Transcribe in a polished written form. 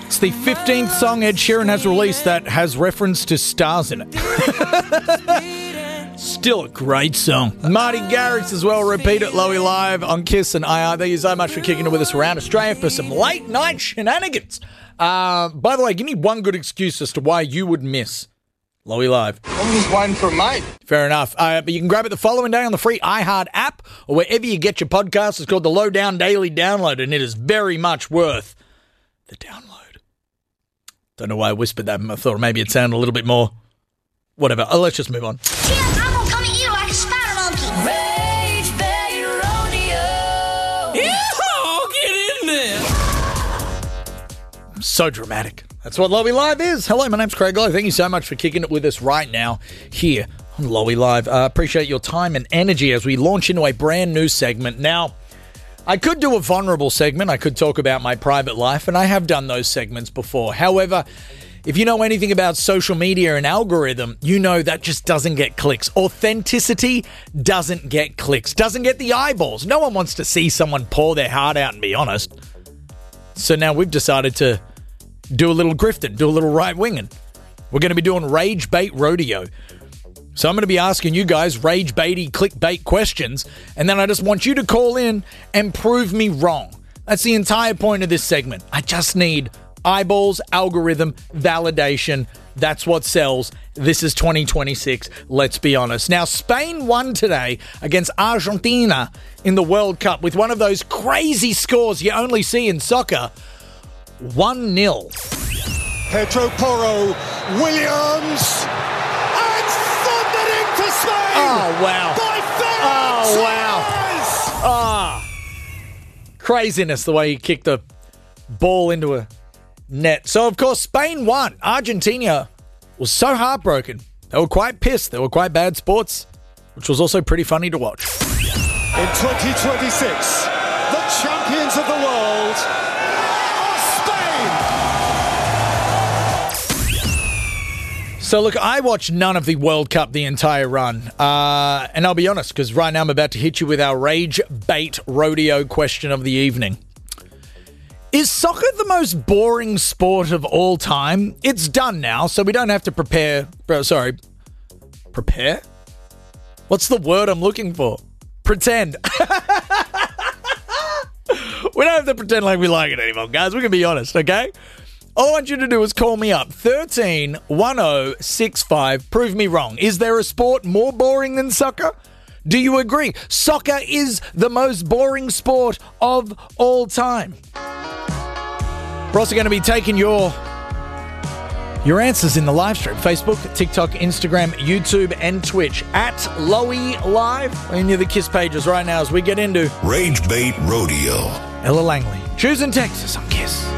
It's the 15th song Ed Sheeran has released that has reference to stars in it. Still a great song. Marty Garrix as well. Repeat it, Lowy Live on Kiss and IR. Thank you so much for kicking it with us around Australia for some late night shenanigans. By the way, give me one good excuse as to why you would miss Lowy Live. I'm just waiting for a mate. Fair enough. But you can grab it the following day on the free iHeart app or wherever you get your podcasts. It's called the Lowdown Daily Download, and it is very much worth the download. Don't know why I whispered that. I thought maybe it sounded a little bit more whatever. Let's just move on. I'm gonna come at you like a spider monkey. Rage Bait Rodeo. Get in there. So dramatic. That's what Lowy Live is. Hello, my name's Craig Lowe. Thank you so much for kicking it with us right now here on Lowy Live. Appreciate your time and energy as we launch into a brand new segment. Now, I could do a vulnerable segment. I could talk about my private life, and I have done those segments before. However, if you know anything about social media and algorithm, you know that just doesn't get clicks. Authenticity doesn't get clicks, doesn't get the eyeballs. No one wants to see someone pour their heart out and be honest. So now we've decided to do a little grifting, do a little right-winging. We're going to be doing Rage Bait Rodeo. So I'm going to be asking you guys rage baity, clickbait questions, and then I just want you to call in and prove me wrong. That's the entire point of this segment. I just need eyeballs, algorithm, validation. That's what sells. This is 2026. Let's be honest. Now, Spain won today against Argentina in the World Cup with one of those crazy scores you only see in soccer. 1-0. Pedro Porro, Williams, and thundering to Spain! Oh, wow. By Ferran Oh, wow. Torres! Ah, craziness the way he kicked the ball into a net. So, of course, Spain won. Argentina was so heartbroken. They were quite pissed. They were quite bad sports, which was also pretty funny to watch. In 2026, the champions of the world are Spain! So, look, I watched none of the World Cup the entire run. And I'll be honest, because right now I'm about to hit you with our Rage Bait Rodeo question of the evening. Is soccer the most boring sport of all time? It's done now, so we don't have to prepare? What's the word I'm looking for? Pretend. We don't have to pretend like we like it anymore, guys. We can be honest, okay? All I want you to do is call me up. 131065. Prove me wrong. Is there a sport more boring than soccer? Do you agree? Soccer is the most boring sport of all time. We're also going to be taking your answers in the live stream. Facebook, TikTok, Instagram, YouTube, and Twitch at Lowy Live. Any of the Kiss pages right now as we get into Rage Bait Rodeo. Ella Langley. Choosing Texas on Kiss.